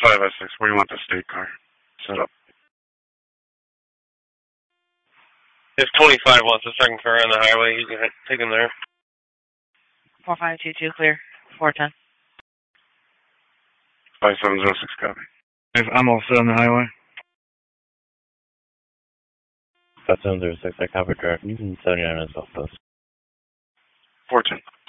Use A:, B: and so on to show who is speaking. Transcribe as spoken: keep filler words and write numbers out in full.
A: five S six, where do you want the state car set up?
B: If twenty-five wants a second car on the highway, you can take him there.
C: four five two two, clear. four ten.
A: five seven zero six, copy.
D: If I'm all set on the highway.
E: five seven zero six, I covered direct. You can seventy-nine as well, post.
A: four ten.